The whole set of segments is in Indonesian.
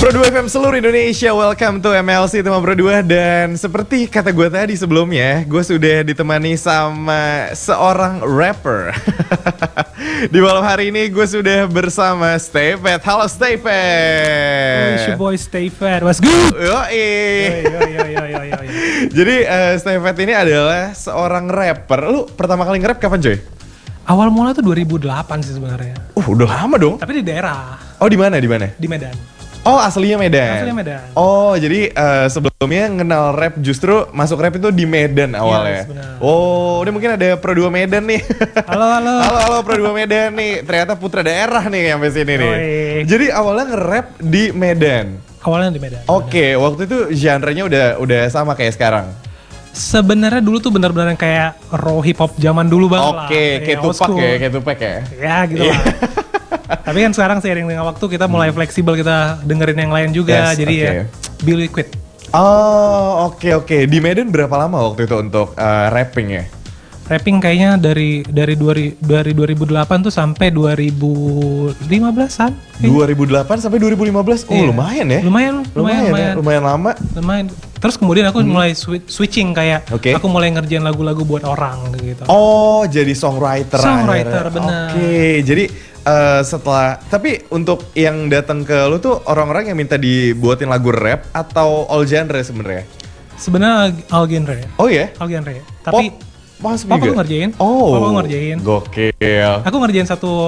Pro 2 FM seluruh Indonesia, welcome to MLC Tema Pro 2. Dan seperti kata gue tadi sebelumnya, gue sudah ditemani sama seorang rapper. Di malam hari ini gue sudah bersama Stay Fat. Halo Stay Fat. It's your boy Stay Fat, what's good? Yoi. Yo. Jadi Stay Fat ini adalah seorang rapper. Lu pertama kali nge-rap kapan coy? Awal mula tuh 2008 sih sebenarnya. Udah lama dong. Tapi di daerah, Oh di mana? Di mana? di Medan. Oh aslinya Medan. Aslinya Medan. Oh jadi sebelumnya kenal rap justru masuk rap itu di Medan awalnya. Yes, benar. Oh, ini mungkin ada Pro 2 Medan nih. Halo. Halo Pro 2 Medan nih. Ternyata putra daerah nih sampai sini nih. Oi. Jadi awalnya nge-rap di Medan. Awalnya di Medan. Oke, waktu itu genre-nya udah sama kayak sekarang. Sebenarnya dulu tuh benar-benar kayak raw hip hop zaman dulu banget lah. Oke, kayak old Tupac school. ya, kayak Tupac ya. Ya gitu lah. Tapi kan sekarang seiring dengan waktu kita mulai fleksibel, kita dengerin yang lain juga. Yes, jadi oke. ya be liquid. Oh, oke. Di Medan berapa lama waktu itu untuk rapping ya? Rapping kayaknya dari 2008 tuh sampai 2015-an. 2008 sampai 2015. Oh, Iya. lumayan ya. Lumayan lama. Lumayan. Terus kemudian aku mulai switching kayak Oke. aku mulai ngerjain lagu-lagu buat orang gitu. Oh, jadi songwriter. Songwriter, akhirnya. benar. Oke, jadi setelah tapi untuk yang datang ke lu tuh orang-orang yang minta dibuatin lagu rap atau all genre sebenarnya? Sebenarnya all genre. Oh ya? All genre. Tapi Masuk papa juga? aku ngerjain. Oh. Papa aku ngerjain. Gokil. Aku ngerjain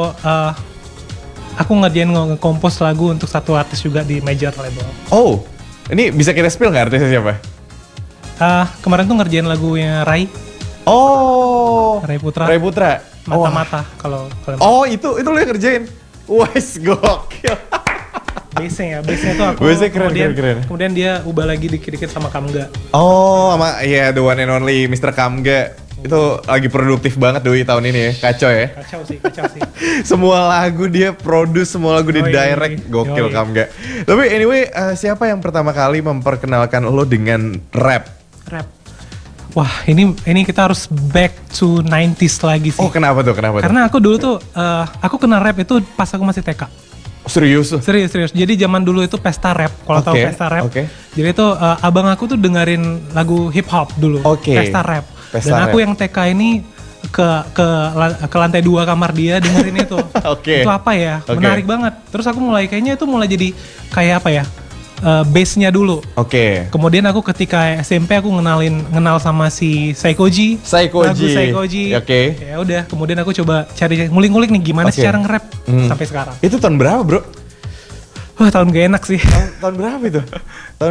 aku ngerjain nge-compose lagu untuk satu artis juga di major label. Oh. Ini bisa kita spill nggak artisnya siapa? Kemarin tuh ngerjain lagunya Rai Oh. Rai Putra. Rai Putra. Mata-mata kalau Oh, itu lu yang ngerjain. Wes gokil. Bass-nya tuh aku Bass-nya keren. kemudian dia ubah lagi dikit-dikit sama Kamga. Oh, sama ya the one and only Mr. Kamga. Itu lagi produktif banget Doi tahun ini ya. Kacau ya. Kacau sih. Semua lagu dia produce, semua lagu di Yoi. direct. Gokil Yoi. Kamga. Tapi anyway, siapa yang pertama kali memperkenalkan lo dengan rap? Rap. Wah, ini kita harus back to 90s lagi sih. Oh, kenapa tuh? Karena aku dulu tuh aku kenal rap itu pas aku masih TK. Serius tuh? Serius. Jadi zaman dulu itu pesta rap. Kalau tahu Oke, pesta rap. oke. Jadi itu abang aku tuh dengerin lagu hip hop dulu. Oke. Pesta rap. Pesta Dan aku rap. yang TK ini ke lantai 2 kamar dia dengerin itu. Oke. Itu apa ya? Oke. Menarik banget. Terus aku mulai jadi kayak apa ya? Bass-nya dulu. Oke. Kemudian aku ketika SMP aku kenal sama si Saikoji. Lagu Saikoji. Oke. Ya udah, kemudian aku coba cari ngulik-ngulik nih gimana sih Oke. cara nge-rap sampai sekarang. Itu tahun berapa, Bro? Wah, tahun gak enak sih. Tahun berapa itu? Tahun